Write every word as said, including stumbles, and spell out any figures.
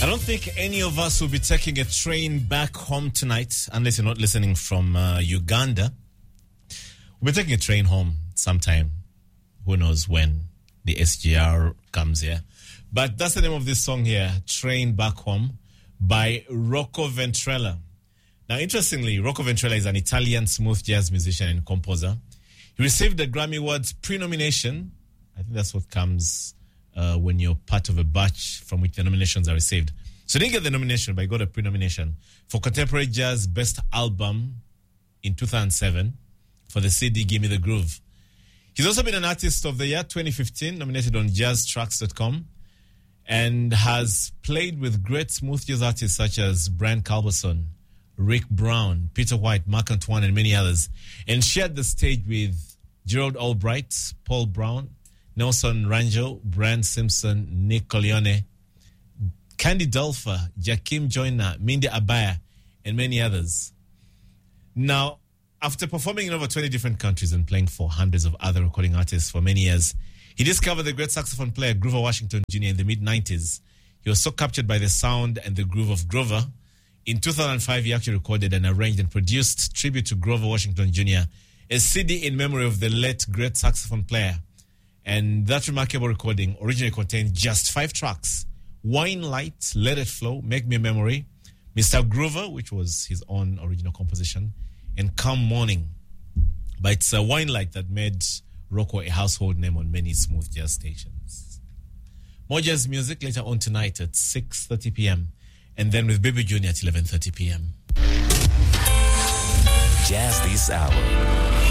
don't think any of us will be taking a train back home tonight, unless you're not listening from uh, Uganda. We'll be taking a train home sometime. Who knows when the S G R comes here. But that's the name of this song here, Train Back Home, by Rocco Ventrella. Now, interestingly, Rocco Ventrella is an Italian smooth jazz musician and composer. He received the Grammy Awards pre-nomination. I think that's what comes uh, when you're part of a batch from which the nominations are received. So he didn't get the nomination, but he got a pre-nomination for Contemporary Jazz Best Album in two thousand seven for the C D Give Me the Groove. He's also been an Artist of the Year twenty fifteen, nominated on jazz tracks dot com, and has played with great smooth jazz artists such as Brian Culberson, Rick Brown, Peter White, Marc Antoine, and many others, and shared the stage with Gerald Albright, Paul Brown, Nelson Ranjo, Brian Simpson, Nick Corleone, Candy Dulfer, Jakim Joyner, Mindy Abaya, and many others. Now, after performing in over twenty different countries and playing for hundreds of other recording artists for many years, he discovered the great saxophone player Grover Washington Junior in the mid nineties. He was so captured by the sound and the groove of Grover. In two thousand five, he actually recorded and arranged and produced tribute to Grover Washington Junior, a C D in memory of the late great saxophone player. And that remarkable recording originally contained just five tracks: Wine Light, Let It Flow, Make Me a Memory, Mister Grover, which was his own original composition, and Come Morning. But it's a Wine Light that made Rocco a household name on many smooth jazz stations. More jazz music later on tonight at six thirty p.m. and then with Baby Junior at eleven thirty p.m. Jazz this hour.